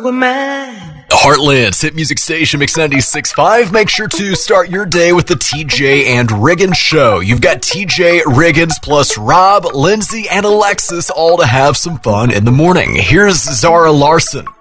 with mine. Heartland's hit music station, Mix 96.5. Make sure to start your day with the TJ and Riggins show. You've got TJ, Riggins, plus Rob, Lindsay, and Alexis all to have some fun in the morning. Here's Zara Larson.